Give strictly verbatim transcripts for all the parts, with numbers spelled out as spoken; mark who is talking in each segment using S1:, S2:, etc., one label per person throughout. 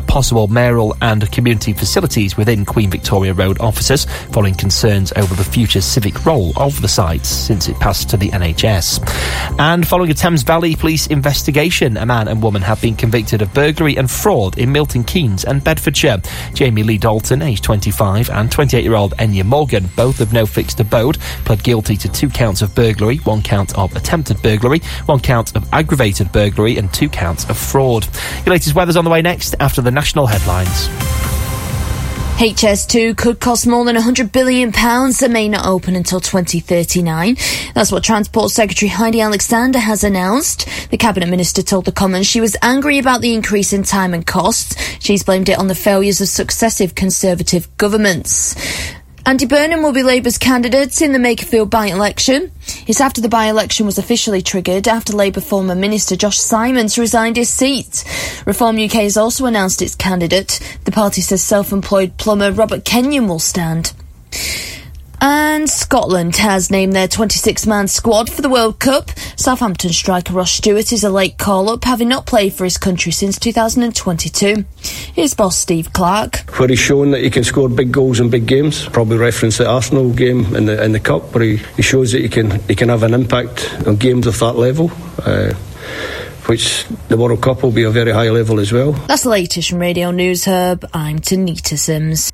S1: at possible mayoral and community facilities within Queen Victoria Road offices, following concerns over the future civic role of the site since it passed to the N H S. And following a Thames Valley Police investigation, a man and woman have been convicted of burglary and fraud in Milton Keynes and Bedfordshire. Jamie Lee Dalton, aged twenty-five, and twenty-eight-year-old Enya Morgan, both of no fixed abode, pled guilty to two counts of burglary, one count of attempted burglary, one count of aggravated burglary and two counts of fraud. Your latest weather's on the way next after the national headlines.
S2: H S two could cost more than one hundred billion pounds and may not open until twenty thirty-nine. That's what Transport Secretary Heidi Alexander has announced. The Cabinet Minister told the Commons she was angry about the increase in time and costs. She's blamed it on the failures of successive Conservative governments. Andy Burnham will be Labour's candidate in the Makerfield by-election. It's after the by-election was officially triggered after Labour former Minister Josh Simons resigned his seat. Reform U K has also announced its candidate. The party says self-employed plumber Robert Kenyon will stand. And Scotland has named their twenty-six man squad for the World Cup. Southampton striker Ross Stewart is a late call-up, having not played for his country since two thousand twenty-two. Here's boss Steve Clark.
S3: Where he's shown that he can score big goals in big games. Probably reference the Arsenal game in the in the Cup, where he, he shows that he can he can have an impact on games of that level. Uh, which the World Cup will be a very high level as well.
S2: That's the latest from Radio News Hub. I'm Tanita Sims.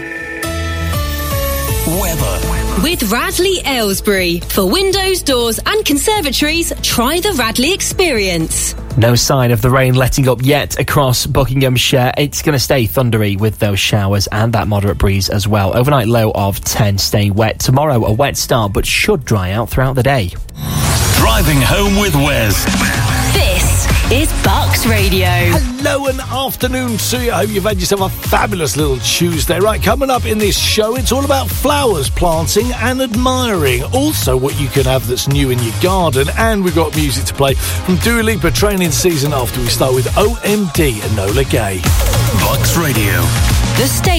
S4: Weather. With Radley Aylesbury. For windows, doors and conservatories, try the Radley experience.
S1: No sign of the rain letting up yet across Buckinghamshire. It's going to stay thundery with those showers and that moderate breeze as well. Overnight low of ten, staying wet. Tomorrow a wet start, but should dry out throughout the day.
S4: Driving home with Wes. This is Bucks Radio.
S5: Hello and afternoon to you. I hope you've had yourself a fabulous little Tuesday. Right, coming up in this show, it's all about flowers, planting and admiring. Also what you can have that's new in your garden. And we've got music to play from Dua Lipa training season after we start with O M D and Nola Gay.
S4: Bucks Radio. The station.